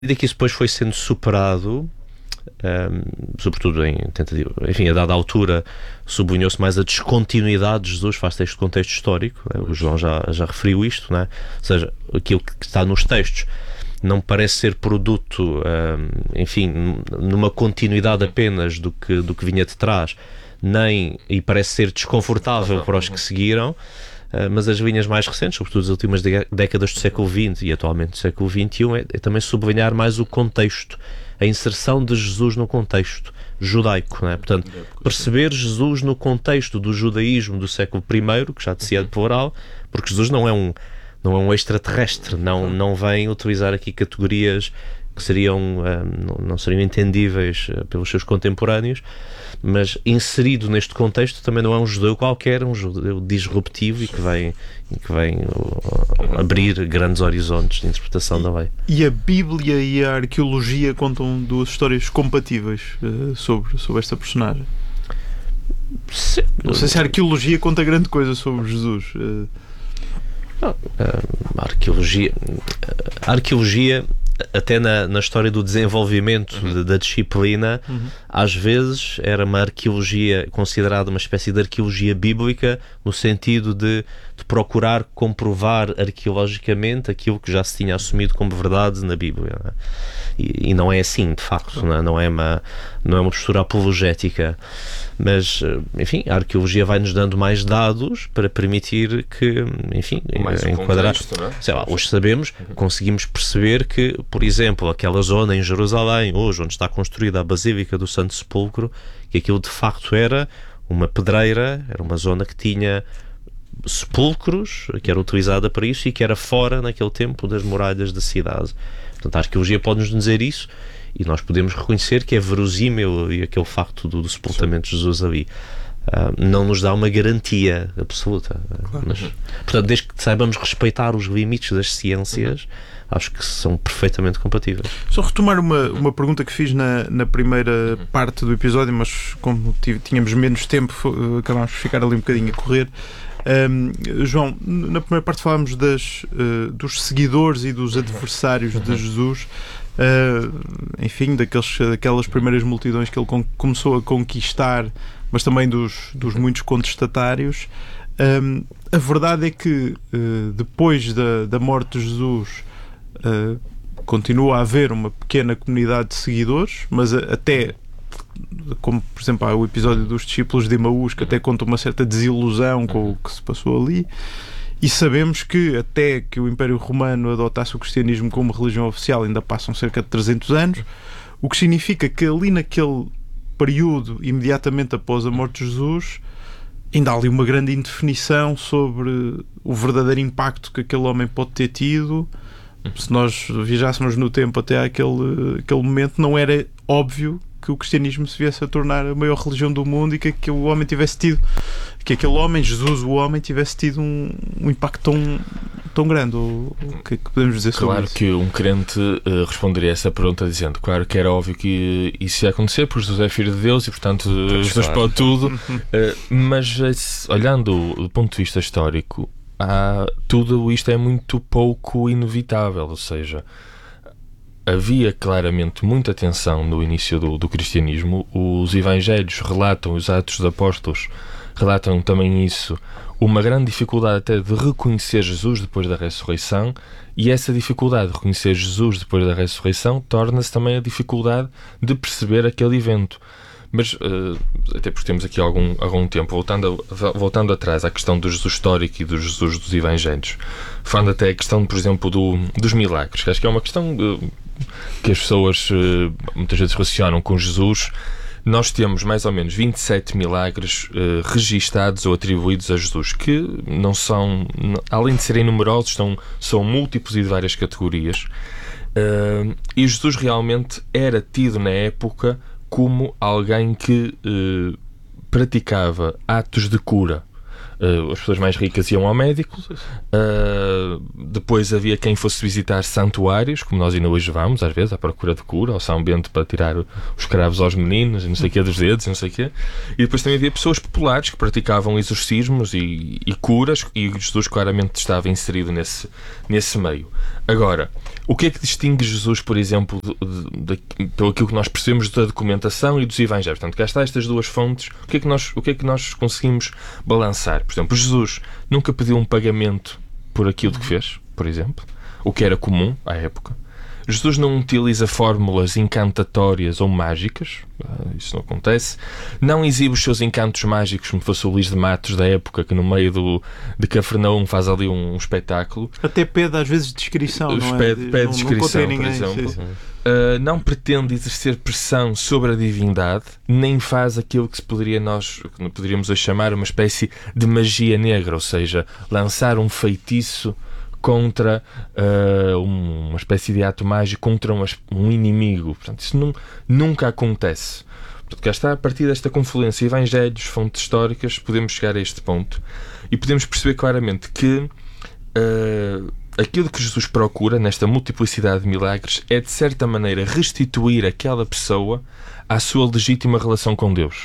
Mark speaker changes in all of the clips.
Speaker 1: medida que isso depois foi sendo superado, sobretudo em tentativa, enfim, a dada altura sublinhou-se mais a descontinuidade de Jesus face a este contexto histórico, né? O João já referiu isto, né? Ou seja, aquilo que está nos textos não parece ser produto, enfim, numa continuidade apenas do que vinha de trás, e parece ser desconfortável para os que seguiram. Mas as linhas mais recentes, sobretudo as últimas décadas do século XX e atualmente do século XXI, é também sublinhar mais o contexto, a inserção de Jesus no contexto judaico, não é? Portanto, perceber Jesus no contexto do judaísmo do século I, que já de si é plural, porque Jesus não é um extraterrestre, não vem utilizar aqui categorias que não seriam entendíveis pelos seus contemporâneos, mas inserido neste contexto também não é um judeu qualquer, um judeu disruptivo e que vem abrir grandes horizontes de interpretação da lei.
Speaker 2: E a Bíblia e a arqueologia contam duas histórias compatíveis sobre esta personagem?
Speaker 1: Sim.
Speaker 2: Não sei se a arqueologia conta grande coisa sobre Jesus.
Speaker 1: A arqueologia até na história do desenvolvimento da disciplina, às vezes era uma arqueologia considerada uma espécie de arqueologia bíblica, no sentido de procurar comprovar arqueologicamente aquilo que já se tinha assumido como verdade na Bíblia, não é? E não é assim, de facto, não é uma postura apologética, mas, enfim, a arqueologia vai-nos dando mais dados para permitir que, enfim, enquadrar, sei lá, hoje sabemos, conseguimos perceber que, por exemplo, aquela zona em Jerusalém, hoje, onde está construída a Basílica do Santo Sepulcro, que aquilo de facto era uma pedreira, era uma zona que tinha sepulcros, que era utilizada para isso e que era fora, naquele tempo, das muralhas da cidade. Portanto, a arqueologia pode-nos dizer isso e nós podemos reconhecer que é verosímil e aquele facto do sepultamento de Jesus ali. Não nos dá uma garantia absoluta. Claro. Mas, portanto, desde que saibamos respeitar os limites das ciências, acho que são perfeitamente compatíveis.
Speaker 2: Só retomar uma pergunta que fiz na primeira parte do episódio, mas como tínhamos menos tempo, acabámos por ficar ali um bocadinho a correr. João, na primeira parte falámos dos seguidores e dos adversários de Jesus, enfim, daquelas primeiras multidões que ele começou a conquistar, mas também dos muitos contestatários. A verdade é que depois da morte de Jesus continua a haver uma pequena comunidade de seguidores, mas até, como por exemplo há o episódio dos discípulos de Emaús, que até conta uma certa desilusão com o que se passou ali, e sabemos que até que o Império Romano adotasse o cristianismo como religião oficial ainda passam cerca de 300 anos, o que significa que ali naquele período, imediatamente após a morte de Jesus, ainda há ali uma grande indefinição sobre o verdadeiro impacto que aquele homem pode ter tido. Se nós viajássemos no tempo até aquele momento, não era óbvio que o cristianismo se viesse a tornar a maior religião do mundo e que aquele homem tivesse tido, que aquele homem, Jesus, o homem, tivesse tido um impacto tão grande. O que é que podemos dizer sobre isso?
Speaker 3: Claro que um crente responderia a essa pergunta dizendo, claro que era óbvio que isso ia acontecer, porque Jesus é filho de Deus e portanto Jesus pode tudo, mas olhando do ponto de vista histórico, tudo isto é muito pouco inevitável, ou seja, havia claramente muita tensão no início do cristianismo. Os evangelhos relatam, os Atos dos Apóstolos relatam também isso, uma grande dificuldade até de reconhecer Jesus depois da ressurreição, e essa dificuldade de reconhecer Jesus depois da ressurreição torna-se também a dificuldade de perceber aquele evento. Mas, até porque temos aqui algum tempo, voltando atrás à questão do Jesus histórico e do Jesus dos Evangelhos, falando até a questão, por exemplo, dos milagres, que acho que é uma questão que as pessoas muitas vezes relacionam com Jesus. Nós temos mais ou menos 27 milagres registados ou atribuídos a Jesus, que não são, além de serem numerosos, são múltiplos e de várias categorias. E Jesus realmente era tido na época como alguém que praticava atos de cura. as pessoas mais ricas iam ao médico. Depois havia quem fosse visitar santuários, como nós ainda hoje vamos, às vezes, à procura de cura, ao São Bento para tirar os cravos aos meninos, e não sei o quê, dos dedos, e não sei o quê. E depois também havia pessoas populares que praticavam exorcismos e curas, e Jesus claramente estava inserido nesse meio. Agora, o que é que distingue Jesus, por exemplo, pelo aquilo que nós percebemos da documentação e dos evangelhos? Portanto, cá está estas duas fontes. O que é que nós conseguimos balançar? Por exemplo, Jesus nunca pediu um pagamento por aquilo que fez, por exemplo, o que era comum à época. Jesus não utiliza fórmulas encantatórias ou mágicas, isso não acontece. Não exibe os seus encantos mágicos como fosse o Luís de Matos da época, que no meio de Cafarnaum faz ali um espetáculo.
Speaker 2: Até pede às vezes descrição, não é?
Speaker 3: Pede descrição, por exemplo. Não pretende exercer pressão sobre a divindade, nem faz aquilo que poderíamos hoje chamar uma espécie de magia negra, ou seja, lançar um feitiço contra uma espécie de ato mágico contra um inimigo. Portanto, isso nunca acontece. Portanto, cá está, a partir desta confluência evangelhos, fontes históricas, podemos chegar a este ponto e podemos perceber claramente que aquilo que Jesus procura nesta multiplicidade de milagres é, de certa maneira, restituir aquela pessoa à sua legítima relação com Deus.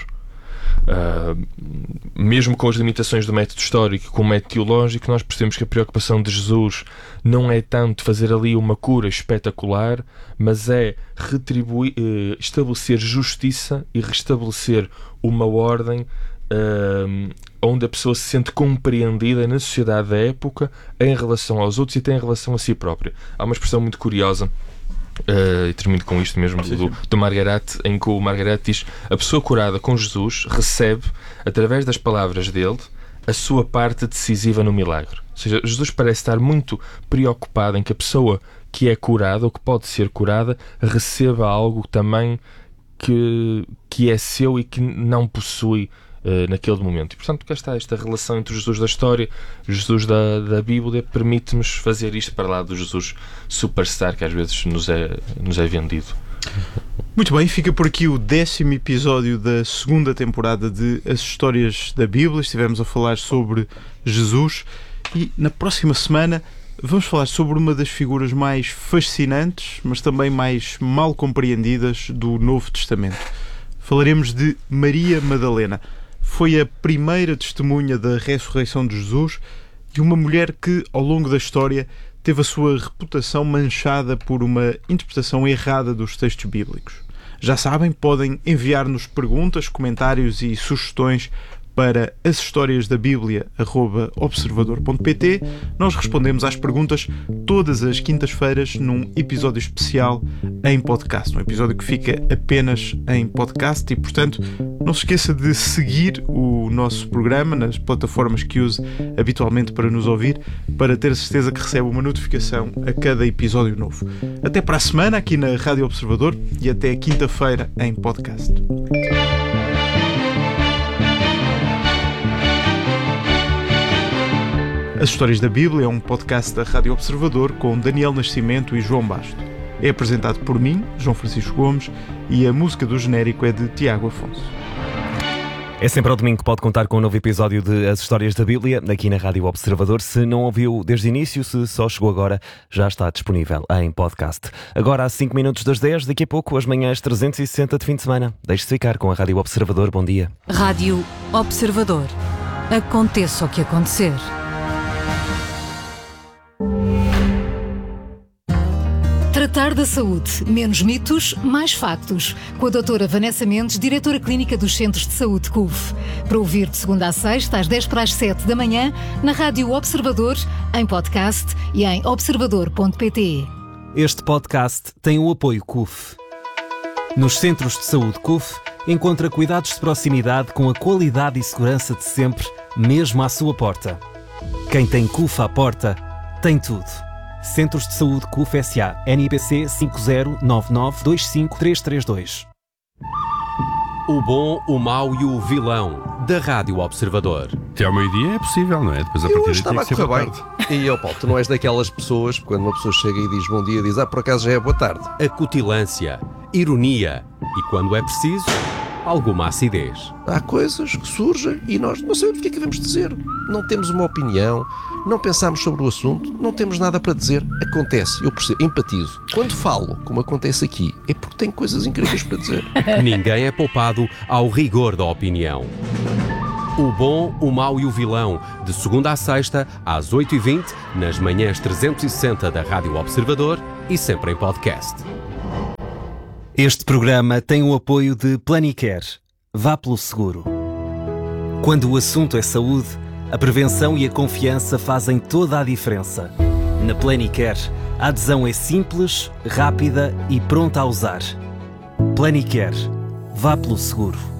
Speaker 3: Mesmo com as limitações do método histórico, com o método teológico, nós percebemos que a preocupação de Jesus não é tanto fazer ali uma cura espetacular, mas é estabelecer justiça e restabelecer uma ordem onde a pessoa se sente compreendida na sociedade da época em relação aos outros e até em relação a si própria. Há uma expressão muito curiosa, e termino com isto mesmo, do Margaret, em que o Margaret diz: a pessoa curada com Jesus recebe, através das palavras dele, a sua parte decisiva no milagre. Ou seja, Jesus parece estar muito preocupado em que a pessoa que é curada, ou que pode ser curada, receba algo também que é seu e que não possui naquele momento. E, portanto, cá está esta relação entre o Jesus da história, o Jesus da Bíblia, permite-nos fazer isto para lá do Jesus superstar que às vezes nos é vendido.
Speaker 2: Muito bem, fica por aqui o 10º episódio da segunda temporada de As Histórias da Bíblia. Estivemos a falar sobre Jesus e na próxima semana vamos falar sobre uma das figuras mais fascinantes, mas também mais mal compreendidas do Novo Testamento. Falaremos de Maria Madalena. Foi a primeira testemunha da ressurreição de Jesus e uma mulher que, ao longo da história, teve a sua reputação manchada por uma interpretação errada dos textos bíblicos. Já sabem, podem enviar-nos perguntas, comentários e sugestões para ashistoriasdabiblia@observador.pt. Nós respondemos às perguntas todas as quintas-feiras num episódio especial em podcast. Um episódio que fica apenas em podcast e, portanto, não se esqueça de seguir o nosso programa nas plataformas que use habitualmente para nos ouvir, para ter certeza que recebe uma notificação a cada episódio novo. Até para a semana aqui na Rádio Observador e até quinta-feira em podcast. As Histórias da Bíblia é um podcast da Rádio Observador com Daniel Nascimento e João Basto. É apresentado por mim, João Francisco Gomes, e a música do genérico é de Tiago Afonso.
Speaker 4: É sempre ao domingo que pode contar com um novo episódio de As Histórias da Bíblia, aqui na Rádio Observador. Se não ouviu desde o início, se só chegou agora, já está disponível em podcast. Agora há 5 minutos das 10, daqui a pouco as manhãs 360 de fim de semana. Deixe-se ficar com a Rádio Observador. Bom dia.
Speaker 5: Rádio Observador. Aconteça o que acontecer. Tratar da saúde. Menos mitos, mais factos. Com a doutora Vanessa Mendes, diretora clínica dos Centros de Saúde CUF. Para ouvir de segunda a sexta, às 10:07 da manhã, na Rádio Observador, em podcast e em observador.pt.
Speaker 6: Este podcast tem o apoio CUF. Nos Centros de Saúde CUF, encontra cuidados de proximidade com a qualidade e segurança de sempre, mesmo à sua porta. Quem tem CUF à porta, tem tudo. Centros de Saúde CUF S.A. NIPC 509925332.
Speaker 7: O bom, o mau e o vilão da Rádio Observador.
Speaker 8: Até ao meio-dia é possível, não é? Depois a partir daí tem que ser boa tarde.
Speaker 9: E Paulo, tu não és daquelas pessoas, quando uma pessoa chega e diz bom dia, diz por acaso já é boa tarde.
Speaker 7: Acutilância, ironia e, quando é preciso, alguma acidez.
Speaker 9: Há coisas que surgem e nós não sabemos o que é que devemos dizer. Não temos uma opinião, não pensamos sobre o assunto, não temos nada para dizer. Acontece, eu percebo, empatizo. Quando falo, como acontece aqui, é porque tenho coisas incríveis para dizer.
Speaker 7: Ninguém é poupado ao rigor da opinião. O Bom, o Mau e o Vilão, de segunda à sexta, às 8h20, nas manhãs 360 da Rádio Observador e sempre em podcast.
Speaker 6: Este programa tem o apoio de Planicare. Vá pelo seguro. Quando o assunto é saúde, a prevenção e a confiança fazem toda a diferença. Na Planicare, a adesão é simples, rápida e pronta a usar. Planicare. Vá pelo seguro.